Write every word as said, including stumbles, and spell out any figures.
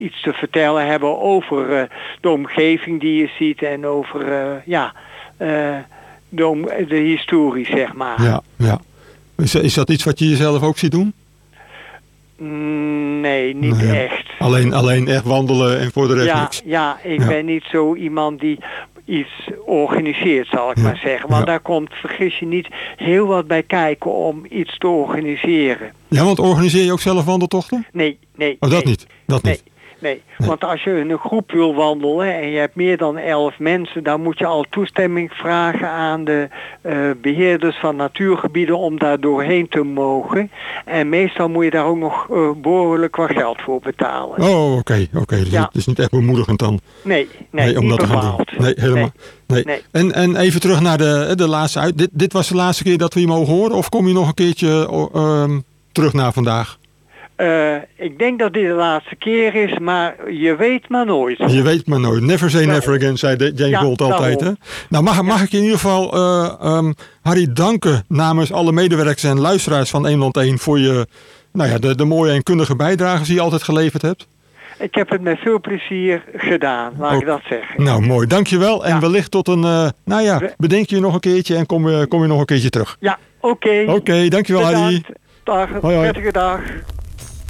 iets te vertellen hebben over uh, de omgeving die je ziet en over uh, ja, uh, de, om, de historie, zeg maar. Ja, ja. Is, is dat iets wat je jezelf ook ziet doen? Nee, niet nee, echt. Alleen, alleen echt wandelen en voor de rest ja, niks? Ja, ik ja. ben niet zo iemand die iets organiseert, zal ik ja. maar zeggen. Want ja. daar komt, vergis je niet, heel wat bij kijken om iets te organiseren. Ja, want organiseer je ook zelf wandeltochten? Nee, nee. Oh, dat nee. niet? Dat nee. niet? Nee, nee, want als je in een groep wil wandelen en je hebt meer dan elf mensen, dan moet je al toestemming vragen aan de uh, beheerders van natuurgebieden om daar doorheen te mogen. En meestal moet je daar ook nog uh, behoorlijk wat geld voor betalen. Oh, oké, okay, oké. Okay. Dus ja. Het is niet echt bemoedigend dan? Nee, nee, nee om niet dat te gaan doen. Nee, helemaal. Nee. nee. En, en even terug naar de, de laatste uit. Dit, dit was de laatste keer dat we je mogen horen, of kom je nog een keertje uh, terug naar vandaag? Uh, ik denk dat dit de laatste keer is, maar je weet maar nooit. Je weet maar nooit. Never say nou, never again, zei James ja, Bolt altijd. Hè? Nou, mag, mag ik je in ieder geval, uh, um, Harry, danken namens alle medewerkers en luisteraars van Eemland één voor je, nou ja, de, de mooie en kundige bijdrages die je altijd geleverd hebt. Ik heb het met veel plezier gedaan, laat ook, ik dat zeggen. Nou, mooi. Dankjewel. En ja. wellicht tot een, uh, nou ja, bedenk je nog een keertje en kom, uh, kom je nog een keertje terug. Ja, oké. Oké, okay, dankjewel, Bedankt. Harry. Dag, hoi, hoi. prettige dag.